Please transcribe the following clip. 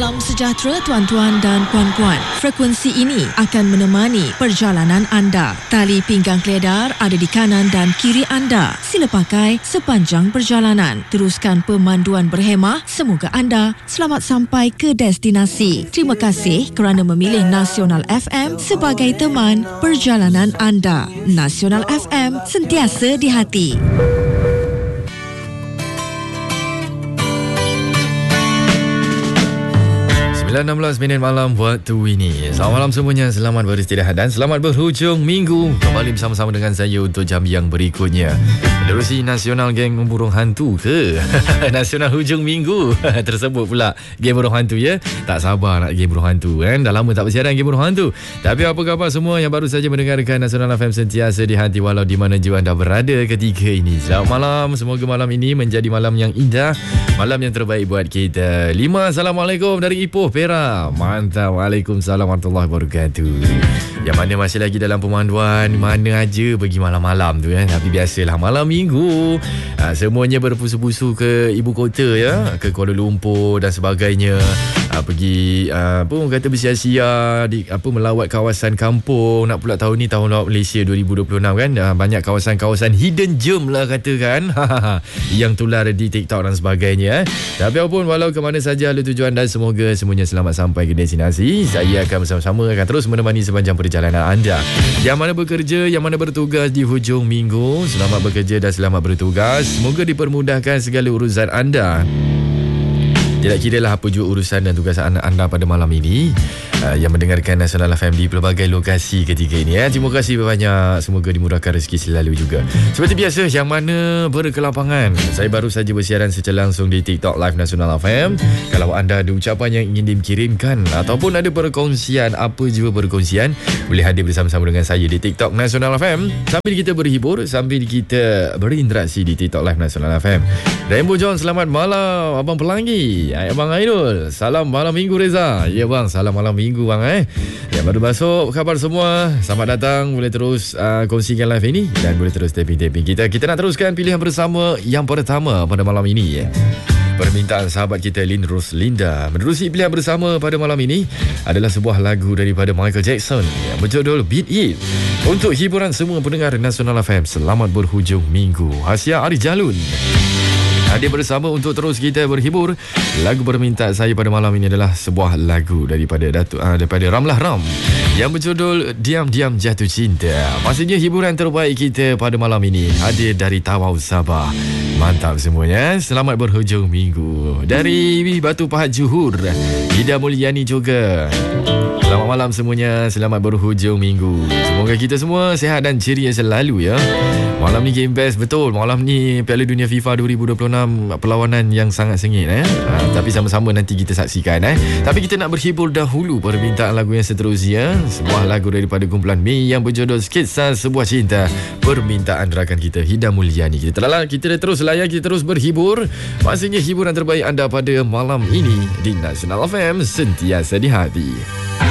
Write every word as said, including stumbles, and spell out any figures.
Salam sejahtera tuan-tuan dan puan-puan. Frekuensi ini akan menemani perjalanan anda. Tali pinggang keledar ada di kanan dan kiri anda. Sila pakai sepanjang perjalanan. Teruskan pemanduan berhemah. Semoga anda selamat sampai ke destinasi. Terima kasih kerana memilih Nasional F M sebagai teman perjalanan anda. Nasional F M, sentiasa di hati. sembilan enam belas minit malam waktu ini. Selamat malam semuanya, selamat beristirahat dan selamat berhujung minggu. Kembali bersama-sama dengan saya untuk jam yang berikutnya. Menerusi Nasional Geng Burung Hantu ke? Nasional Hujung Minggu. Tersebut pula Geng Burung Hantu ya. Tak sabar nak Geng Burung Hantu kan. Dah lama tak bersiaran Geng Burung Hantu. Tapi apa khabar semua yang baru saja mendengarkan Nasional F M sentiasa di hati walau di mana jua anda berada ketika ini. Selamat malam. Semoga malam ini menjadi malam yang indah, malam yang terbaik buat kita. Lima, Assalamualaikum dari Ipoh, Perak. Mantap. Waalaikumsalam warahmatullahi wabarakatuh. Yang mana masih lagi dalam pemanduan, mana aja pergi malam-malam tu ya. Tapi biasalah malam minggu, ha, semuanya berpusu-pusu ke ibu kota ya, ke Kuala Lumpur dan sebagainya. Ha, pergi ha, apa orang kata bersia-sia di apa melawat kawasan kampung. Nak pula tahun ni tahun lawat Malaysia dua ribu dua puluh enam kan. Ha, banyak kawasan-kawasan hidden gem lah katakan. Yang tular di TikTok dan sebagainya. Tapi apapun, walau ke mana saja lalu tujuan dan semoga semuanya selamat sampai ke destinasi. Saya akan bersama-sama akan terus menemani sepanjang perjalanan anda. Yang mana bekerja, yang mana bertugas di hujung minggu, selamat bekerja dan selamat bertugas. Semoga dipermudahkan segala urusan anda. Tidak kira lah apa juga urusan dan tugas anda pada malam ini, uh, yang mendengarkan Nasional F M di pelbagai lokasi ketika ini. Eh. Terima kasih banyak. Semoga dimurahkan rezeki selalu juga. Seperti biasa, yang mana berkelapangan, saya baru saja bersiaran secara langsung di TikTok Live Nasional F M. Kalau anda ada ucapan yang ingin dikirimkan ataupun ada perkongsian, apa juga perkongsian, boleh hadir bersama-sama dengan saya di TikTok Nasional F M. Sambil kita berhibur, sambil kita berinteraksi di TikTok Live Nasional F M. Rainbow John, selamat malam. Abang Pelangi, Abang Ainul, salam malam minggu Reza. Ya bang, salam malam minggu bang eh. Yang baru masuk, khabar semua, selamat datang. Boleh terus uh, kongsikan live ini dan boleh terus tapping-tapping kita. Kita nak teruskan pilihan bersama yang pertama pada malam ini ya. Permintaan sahabat kita Lin Roslinda. Menerusi pilihan bersama pada malam ini adalah sebuah lagu daripada Michael Jackson yang berjudul Beat It. Untuk hiburan semua pendengar Nasional F M, selamat berhujung minggu. Hasya Ari Jalun hadir bersama untuk terus kita berhibur. Lagu permintaan saya pada malam ini adalah sebuah lagu daripada Datuk uh, daripada Ramlah Ram yang berjudul Diam-Diam Jatuh Cinta. Pastinya hiburan terbaik kita pada malam ini hadir dari Tawau Sabah. Mantap semuanya. Selamat berhujung minggu. Dari Batu Pahat Johor, Ida Mulyani juga. Selamat malam semuanya. Selamat berhujung minggu. Semoga kita semua sihat dan ceria selalu ya. Malam ni game best, betul. Malam ni Piala Dunia FIFA dua ribu dua puluh enam, perlawanan yang sangat sengit eh. Ha, tapi sama-sama nanti kita saksikan eh. Tapi kita nak berhibur dahulu permintaan lagu yang seterusnya. Sebuah lagu daripada kumpulan Mei yang berjudul Skitsa Sebuah Cinta. Permintaan rakan kita Hida Mulyani. Kita telah kita terus layan, kita terus berhibur. Pastinya hiburan terbaik anda pada malam ini di Nasional F M, sentiasa di hati.